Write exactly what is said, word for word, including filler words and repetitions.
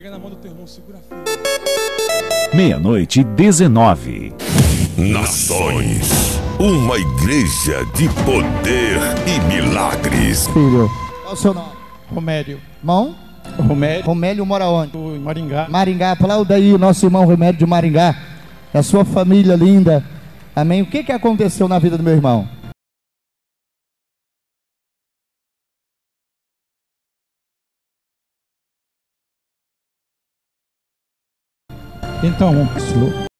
Pega na mão do teu irmão, segura a filha. Meia-noite e dezenove. Nações, uma igreja de poder e milagres. Filho, qual o seu nome? Romério. Irmão? Romério. Romélio mora onde? Em Maringá. Maringá, aplauda aí o nosso irmão Romério de Maringá, a sua família linda, amém? O que que aconteceu na vida do meu irmão? Então, pastor,